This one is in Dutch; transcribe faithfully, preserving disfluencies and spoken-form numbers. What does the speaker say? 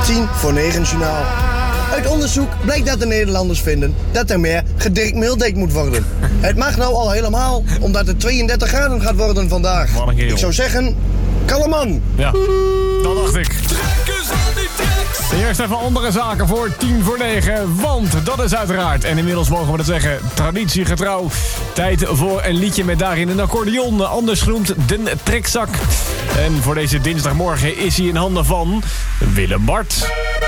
tien voor negen journaal. Uit onderzoek blijkt dat de Nederlanders vinden dat er meer gedirkt meeldek moet worden. Het mag nou al helemaal, omdat het tweeëndertig graden gaat worden vandaag. Wat een kerel. Ik zou zeggen, kalleman. Ja, dat dacht ik. Eerst even andere zaken voor tien voor negen, want dat is uiteraard, en inmiddels mogen we dat zeggen, traditiegetrouw. Tijd voor een liedje met daarin een accordeon, anders genoemd de trekzak. En voor deze dinsdagmorgen is hij in handen van Willem Bart.